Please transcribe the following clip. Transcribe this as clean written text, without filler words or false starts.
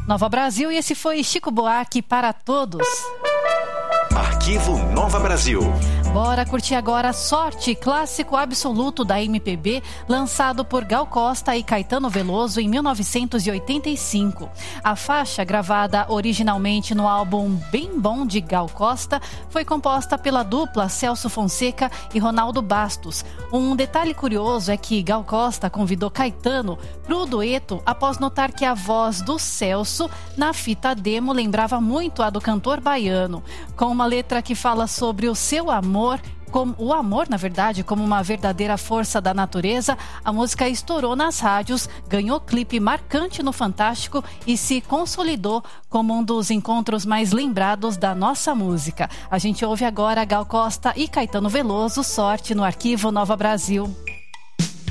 Nova Brasil, e esse foi Chico Buarque para todos. Arquivo Nova Brasil. Bora curtir agora Sorte, clássico absoluto da MPB, lançado por Gal Costa e Caetano Veloso em 1985. A faixa, gravada originalmente no álbum Bem Bom de Gal Costa, foi composta pela dupla Celso Fonseca e Ronaldo Bastos. Um detalhe curioso é que Gal Costa convidou Caetano para o dueto após notar que a voz do Celso na fita demo lembrava muito a do cantor baiano, com uma letra que fala sobre o seu amor, como uma verdadeira força da natureza. A música estourou nas rádios, ganhou clipe marcante no Fantástico e se consolidou como um dos encontros mais lembrados da nossa música. A gente ouve agora Gal Costa e Caetano Veloso, Sorte, no Arquivo Nova Brasil.